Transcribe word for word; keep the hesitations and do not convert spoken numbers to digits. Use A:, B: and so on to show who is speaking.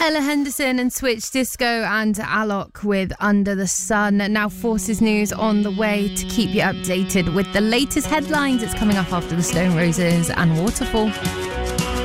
A: Ella Henderson and Switch Disco and Alok with Under the Sun. Now Forces News on the way to keep you updated with the latest headlines. It's coming up after the Stone Roses and Waterfall.